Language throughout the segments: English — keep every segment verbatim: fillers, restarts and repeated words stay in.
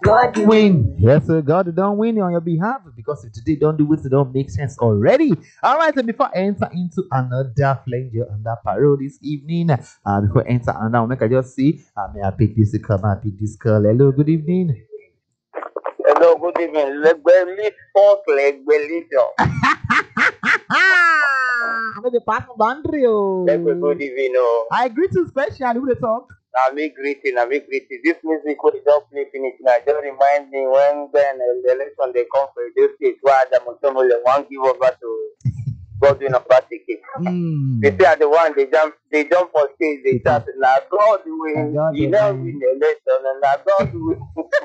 God win. Yes, sir. God don't win on your behalf because if today don't do it, it don't make sense already. All right, so before I enter into another flanger and that parole this evening, uh, before I enter another, make I just see, uh, may I pick this call, may I pick this call. Hello, good evening. Hello, good evening. Legbeli Sports Legbeli Job. I'm the pass boundary. Legbe, good evening. Oh. I agree to special. Who they talk? I make greeting, I make greeting. This music will just play finish now. Just remind me when then uh, the election they come for this state where the Muslim one give over to Godwin of Batiki. Mm. They say at the one they jump they jump for stage, they start now God win, God you will know win. win the election and now God win.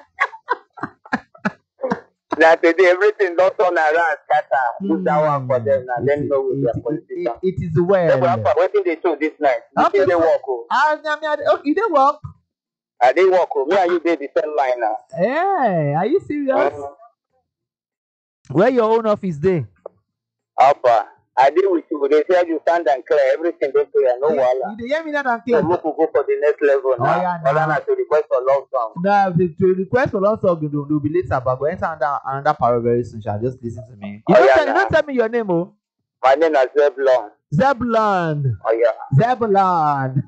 Now today everything don't turn around scatter. Do that one for them now. Then know with It, their it, it, politicians. it is well. What did they do this night? You Okay, think they so- work? Oh? Ah, I mean, I- okay, they work. I didn't work. Oh. Me and you did the same line now. Hey, are you serious? Uh, Where your own office there? Alpha. I did with you. They said you stand and clear everything they clear. No You, wala. you dey hear me that and So clear? we could go for the next level Oh, now. yeah, Other now. than to request for love song. Now, the, the request for lots of will will be later, but go enter under another parole very soon. Shall just listen to me. You Oh, don't yeah, tell, you nah. don't tell me your name, oh. My name is Zebulon. Zebulon. Oh yeah. Zebulon.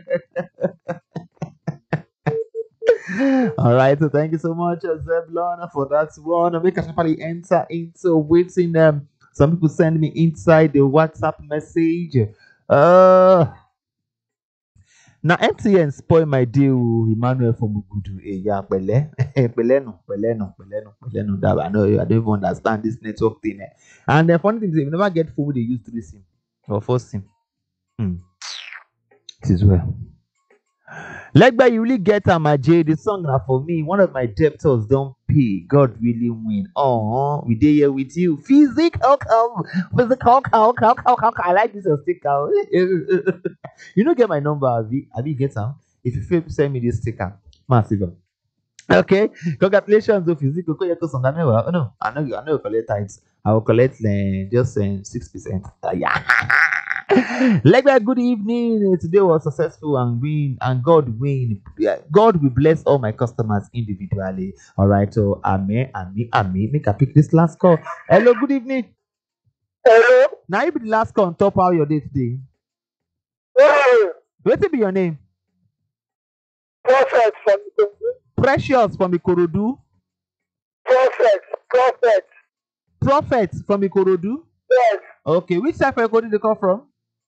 All right, so thank you so much, uh, Zebulon, for that one. Make us probably enter into waiting. Um, some people send me inside the WhatsApp message. Uh, now M T N spoil my deal. Emmanuel from Ugudu. Eh, yeah, pele, pele no, pele no, pele no, pele no. That I know I don't even understand this network thing. Eh. And the funny thing is, if you never get phone, they use three SIM or four SIM. Hmm. It is well. Legba, you really get am, J. The song now for me. One of my debtors don't pay. God really win. Oh, we dey here with you. Physical, come, physical, come, come, come, come. I like this sticker. You don't get my number, Avi. Avi, get am. If you fail, send me this sticker. Massive. Okay, congratulations, though, physical. Go your song. Oh no, I know you. I know you collect tithes. I will collect uh, just um, six percent. Uh, yeah. Legba, good evening. Today was successful and win, and God win. Yeah, God will bless all my customers individually. All right, so amen, amen, amen. Make I pick this last call. Hello, good evening. Hello. Now you be the last call on top how your day today. Hey. What will be your name? Prophet from Precious from Ikorodu. Prophet. Prophet. Prophet from Ikorodu. Yes. Okay, which side for Ikorodu they come from?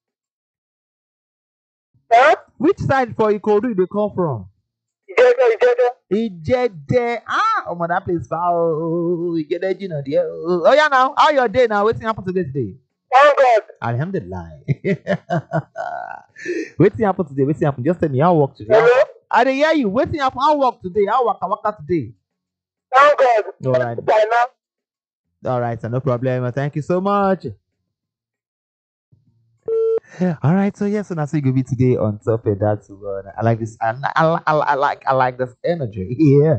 Huh? Which side for Ikorodu they come from? Ijede, Ijede. Ijede. Ah, oh, that place far. Oh, Ijede, you know, there. Oh, yeah, now. How your day now? What's happened today today? Thank God. Alhamdulillah. What's happened today? What's happened? Just tell me how work today. Hello. I didn't hear you. What's happened? How work today? How work? How work today? Thank God. All right. By now. All right, so no problem. Thank you so much. All right, so yes, so that's it. Gonna be today on top of that one. I like this. I, I, I, I like I like this energy. Yeah.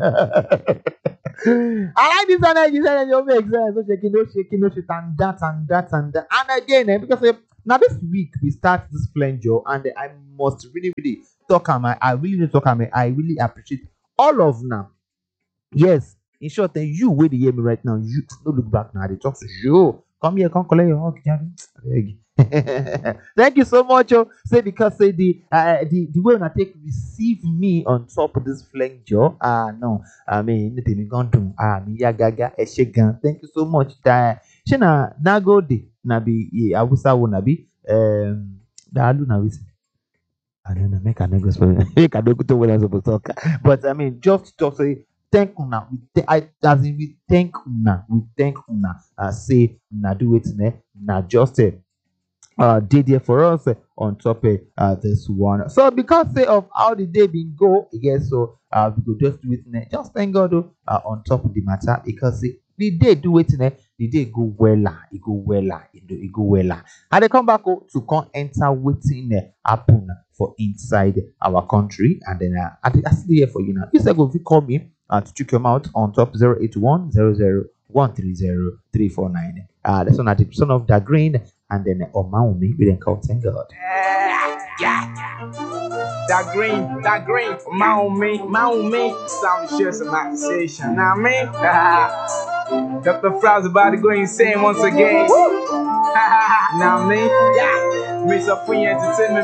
I like this energy. This energy don't make sense. No shaking, no shaking, no shit, and that and that and that. And again, eh, because eh, now this week we start this flanger, and eh, I must really, really talk. Am I? I really need to talk. Am I? I really appreciate all of them. Yes. In short, then you wait to hear me right now. You don't look back now. They talk to you. Come here, come collect your hug, Jerry. Thank you so much. Oh. Say because say the uh, the the way I take receive me on top of this flank jaw. Ah no, I mean anything gonna do. Ah me ya gaga eshegan. Thank you so much. That shena na go de na be yeah, awusa wo na be um da alu na we say. I don't know, make a negotiation. Make a doctor when I'm supposed to talk. But I mean, just to talk say thank una. We th- I as in we thank una. We thank una. I say na do it ne. Na just uh, uh did there for us uh, on top of uh, this one. So because say of how the day been go, I guess so uh we could just do it ne. Just thank God oh, uh, on top of the matter because say the day do it ne. The day go wella, it go wella, it do it go wella. And they come back oh, to come enter waiting uh, happen for inside our country and then uh, I I still here for you now. You say go if you call me uh, to check your mouth on top zero eight one zero zero one three zero three four nine. Uh, that's one at the son of the green and then uh, Omaumi we then call thank God. Yeah. That green, that green, my own me, my own me. Sound share some accusation. Now me, Doctor Frost about to go insane once again. Now me, yeah. Miss Up Free Entertainment.